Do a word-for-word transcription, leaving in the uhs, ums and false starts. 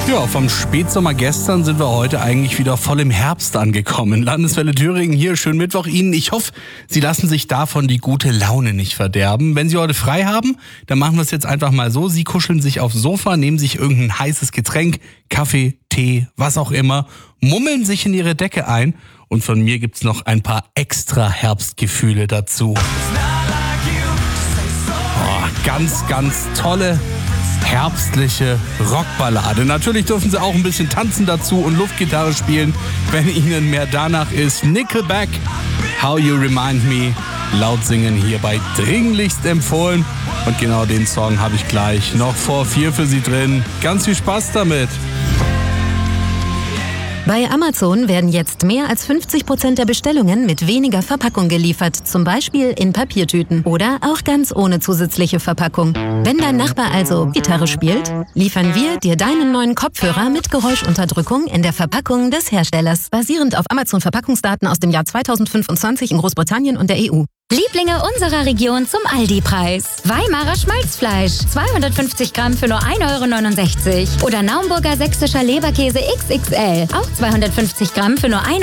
Ja, vom Spätsommer gestern sind wir heute eigentlich wieder voll im Herbst angekommen. Landeswelle Thüringen hier, schönen Mittwoch Ihnen. Ich hoffe, Sie lassen sich davon die gute Laune nicht verderben. Wenn Sie heute frei haben, dann machen wir es jetzt einfach mal so. Sie kuscheln sich aufs Sofa, nehmen sich irgendein heißes Getränk, Kaffee, Tee, was auch immer, mummeln sich in Ihre Decke ein und von mir gibt's noch ein paar extra Herbstgefühle dazu. Oh, ganz, ganz tolle herbstliche Rockballade. Natürlich dürfen Sie auch ein bisschen tanzen dazu und Luftgitarre spielen, wenn Ihnen mehr danach ist. Nickelback, How You Remind Me, laut singen hierbei dringlichst empfohlen. Und genau den Song habe ich gleich noch vor vier für Sie drin. Ganz viel Spaß damit. Bei Amazon werden jetzt mehr als fünfzig Prozent der Bestellungen mit weniger Verpackung geliefert, zum Beispiel in Papiertüten oder auch ganz ohne zusätzliche Verpackung. Wenn dein Nachbar also Gitarre spielt, liefern wir dir deinen neuen Kopfhörer mit Geräuschunterdrückung in der Verpackung des Herstellers, basierend auf Amazon-Verpackungsdaten aus dem Jahr zweitausendfünfundzwanzig in Großbritannien und der E U. Lieblinge unserer Region zum Aldi-Preis. Weimarer Schmalzfleisch, zweihundertfünfzig Gramm für nur ein Euro neunundsechzig. Oder Naumburger sächsischer Leberkäse X X L, auch zweihundertfünfzig Gramm für nur ein